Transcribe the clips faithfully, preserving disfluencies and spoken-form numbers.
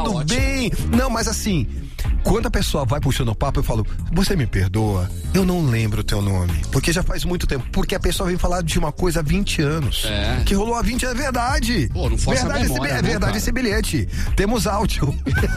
Tudo ótimo. bem. Não, mas assim, quando a pessoa vai puxando o papo, eu falo, você me perdoa? Eu não lembro o teu nome. Porque já faz muito tempo. Porque a pessoa vem falar de uma coisa há vinte anos. É. Que rolou há vinte anos. É verdade. Pô, não força a verdade memória, esse, É né, verdade cara? esse bilhete. Temos áudio.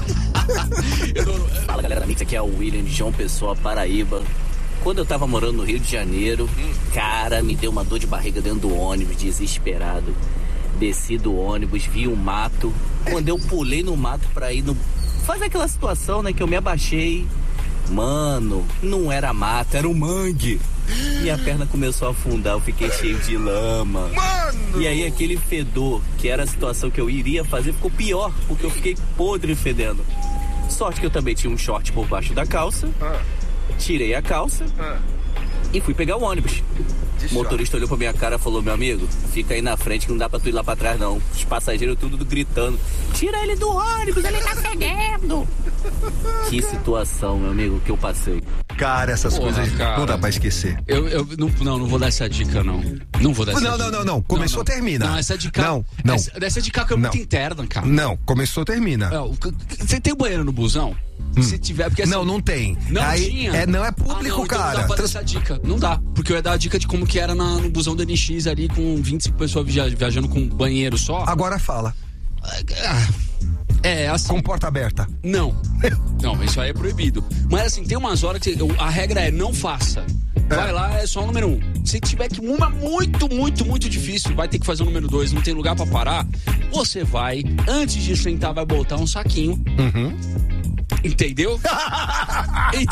Fala galera da Mix, aqui é o William de João Pessoa, Paraíba. Quando eu tava morando no Rio de Janeiro, cara, me deu uma dor de barriga dentro do ônibus, desesperado. Desci do ônibus, vi um mato. Quando eu pulei no mato pra ir no... Fazer aquela situação, né, que eu me abaixei. Mano, não era mato, era um mangue. Minha perna começou a afundar, eu fiquei cheio de lama. Mano! E aí aquele fedor, que era a situação que eu iria fazer, ficou pior, porque eu fiquei podre fedendo. Sorte que eu também tinha um short por baixo da calça. Ah. Tirei a calça Ah. e fui pegar o ônibus. De O motorista olhou pra minha cara e falou, meu amigo, fica aí na frente que não dá pra tu ir lá pra trás não. Os passageiros tudo gritando, tira ele do ônibus, ele tá fedendo. Que situação, meu amigo, que eu passei. Cara, essas Porra, coisas cara. não dá pra esquecer. Eu, eu não, não, não vou dar essa dica, não. Não vou dar essa Não, dica. não, não, não. Começou, não. termina. Não, essa dica. Não, não. Essa, essa dica que é muito Não. interna, cara. Não, começou, termina. É, o- Você tem banheiro no busão? Se tiver, porque assim, Não, não tem. Não Aí, tinha? É, não é Ah, público, não, então cara. Não dá pra dar Trans- essa dica. Não dá. Porque eu ia dar a dica de como que era na- no busão do N X ali com vinte e cinco pessoas via- viajando com banheiro só. Agora fala. Ah, É, assim. Com porta aberta. Não. Não, isso aí é proibido. Mas assim, tem umas horas que eu- a regra é não faça. Vai lá, é só o número um. Se tiver que uma muito, muito, muito difícil, vai ter que fazer o número dois, não tem lugar pra parar, você vai, antes de sentar, vai botar um saquinho. Uhum. Entendeu? Entendeu?